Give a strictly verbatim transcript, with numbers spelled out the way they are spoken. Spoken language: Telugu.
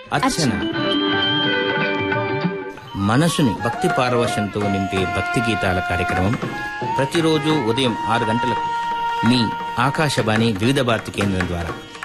అర్చన మనసుని భక్తి పారవశ్యంతో నింపే భక్తి గీతాల కార్యక్రమం ప్రతిరోజు ఉదయం ఆరు గంటలకు మీ ఆకాశవాణి వివిధ భారతి కేంద్రం ద్వారా